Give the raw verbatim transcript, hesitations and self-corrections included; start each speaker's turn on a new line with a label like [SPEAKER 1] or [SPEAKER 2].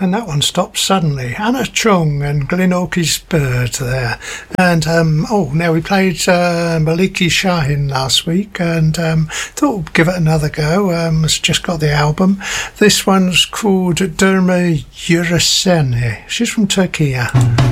[SPEAKER 1] And that one stopped suddenly. Anna Chung and Glenorchy's Bird there. And, um, oh, now we played uh, Maliki Shahin last week and um, thought we'd give it another go. Um, it's just got the album. This one's called Durma Yurasene. She's from Turkey.